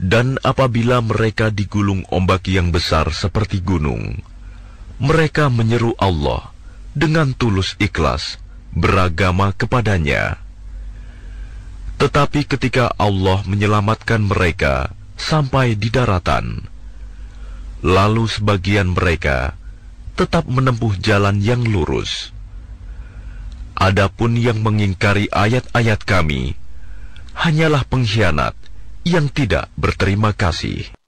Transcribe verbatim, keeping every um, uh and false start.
Dan apabila mereka digulung ombak yang besar seperti gunung, mereka menyeru Allah dengan tulus ikhlas beragama kepadanya. Tetapi ketika Allah menyelamatkan mereka sampai di daratan, lalu sebagian mereka tetap menempuh jalan yang lurus. Adapun yang mengingkari ayat-ayat kami hanyalah pengkhianat yang tidak berterima kasih.